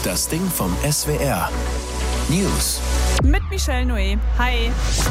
Das Ding vom SWR. News. Mit Michelle Noé. Hi.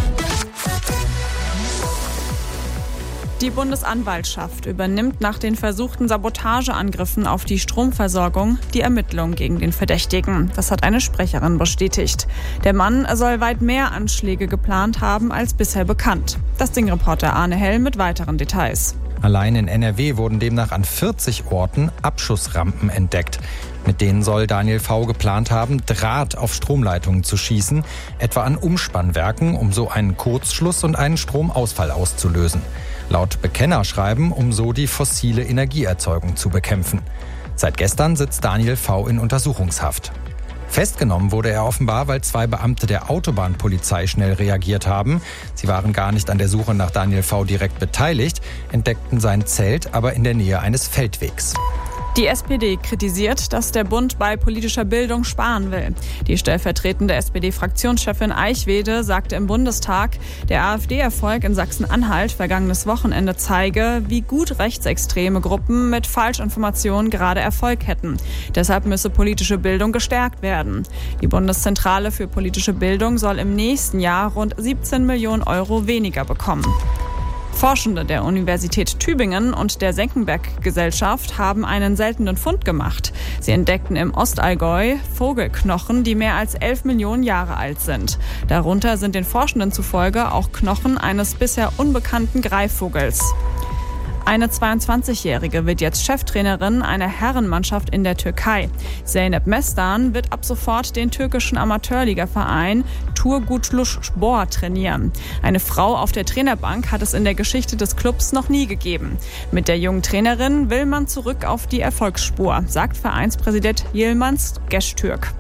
Die Bundesanwaltschaft übernimmt nach den versuchten Sabotageangriffen auf die Stromversorgung die Ermittlungen gegen den Verdächtigen. Das hat eine Sprecherin bestätigt. Der Mann soll weit mehr Anschläge geplant haben als bisher bekannt. Das Ding-Reporter Arne Hell mit weiteren Details. Allein in NRW wurden demnach an 40 Orten Abschussrampen entdeckt. Mit denen soll Daniel V. geplant haben, Draht auf Stromleitungen zu schießen, etwa an Umspannwerken, um so einen Kurzschluss und einen Stromausfall auszulösen. Laut Bekennerschreiben, um so die fossile Energieerzeugung zu bekämpfen. Seit gestern sitzt Daniel V. in Untersuchungshaft. Festgenommen wurde er offenbar, weil 2 Beamte der Autobahnpolizei schnell reagiert haben. Sie waren gar nicht an der Suche nach Daniel V. direkt beteiligt, entdeckten sein Zelt aber in der Nähe eines Feldwegs. Die SPD kritisiert, dass der Bund bei politischer Bildung sparen will. Die stellvertretende SPD-Fraktionschefin Eichwede sagte im Bundestag, der AfD-Erfolg in Sachsen-Anhalt vergangenes Wochenende zeige, wie gut rechtsextreme Gruppen mit Falschinformationen gerade Erfolg hätten. Deshalb müsse politische Bildung gestärkt werden. Die Bundeszentrale für politische Bildung soll im nächsten Jahr rund 17 Millionen Euro weniger bekommen. Forschende der Universität Tübingen und der Senckenberg-Gesellschaft haben einen seltenen Fund gemacht. Sie entdeckten im Ostallgäu Vogelknochen, die mehr als 11 Millionen Jahre alt sind. Darunter sind den Forschenden zufolge auch Knochen eines bisher unbekannten Greifvogels. Eine 22-Jährige wird jetzt Cheftrainerin einer Herrenmannschaft in der Türkei. Zeynep Mestan wird ab sofort den türkischen Amateurligaverein Turgutluspor trainieren. Eine Frau auf der Trainerbank hat es in der Geschichte des Clubs noch nie gegeben. Mit der jungen Trainerin will man zurück auf die Erfolgsspur, sagt Vereinspräsident Yilmaz Geçtürk.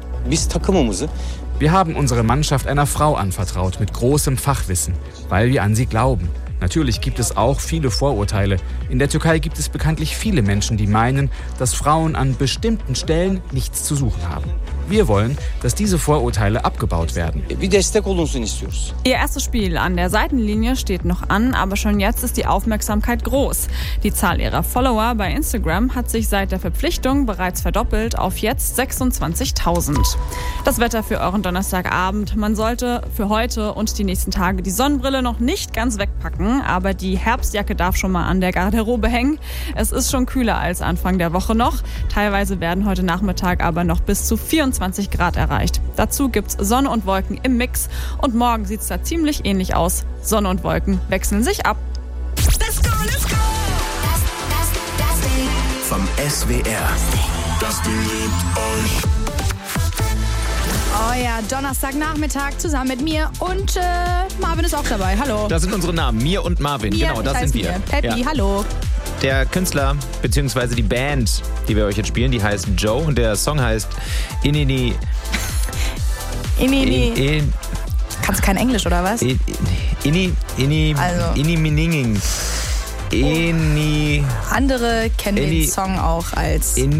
Wir haben unsere Mannschaft einer Frau anvertraut mit großem Fachwissen, weil wir an sie glauben. Natürlich gibt es auch viele Vorurteile. In der Türkei gibt es bekanntlich viele Menschen, die meinen, dass Frauen an bestimmten Stellen nichts zu suchen haben. Wir wollen, dass diese Vorurteile abgebaut werden. Ihr erstes Spiel an der Seitenlinie steht noch an, aber schon jetzt ist die Aufmerksamkeit groß. Die Zahl ihrer Follower bei Instagram hat sich seit der Verpflichtung bereits verdoppelt auf jetzt 26.000. Das Wetter für euren Donnerstagabend. Man sollte für heute und die nächsten Tage die Sonnenbrille noch nicht ganz wegpacken, aber die Herbstjacke darf schon mal an der Garderobe hängen. Es ist schon kühler als Anfang der Woche noch. Teilweise werden heute Nachmittag aber noch bis zu 24 Grad erreicht. Dazu gibt's Sonne und Wolken im Mix und morgen sieht's da ziemlich ähnlich aus. Sonne und Wolken wechseln sich ab. Let's go, let's go! Das Ding vom SWR. Das Ding liebt euch. Oh ja, Donnerstagnachmittag zusammen mit mir und Marvin ist auch dabei. Hallo. Das sind unsere Namen, Mir und Marvin. Mir, Genau, das sind wir. Peppi, Ja. hallo. Der Künstler bzw. die Band, die wir euch jetzt spielen, die heißt Joe und der Song heißt Inini. Kannst kein Englisch oder was? Inni Mininging. Andere kennen den Song auch als